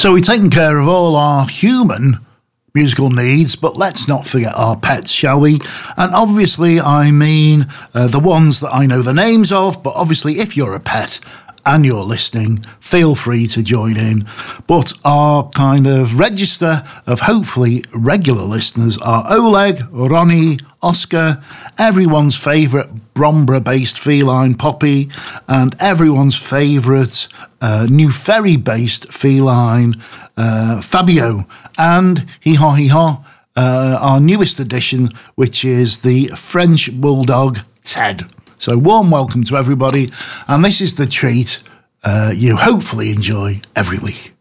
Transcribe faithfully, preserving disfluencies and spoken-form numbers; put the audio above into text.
So we've taken care of all our human musical needs, but let's not forget our pets, shall we? And obviously, I mean uh, the ones that I know the names of, but obviously, if you're a pet and you're listening, feel free to join in. But our kind of register of hopefully regular listeners are Oleg, Ronnie, Oscar, everyone's favourite Bromborough-based feline Poppy, and everyone's favourite uh, New Ferry-based feline uh, Fabio, and hee-haw hee-haw, uh, our newest addition, which is the French Bulldog Ted. So warm welcome to everybody, and this is the treat uh, you hopefully enjoy every week.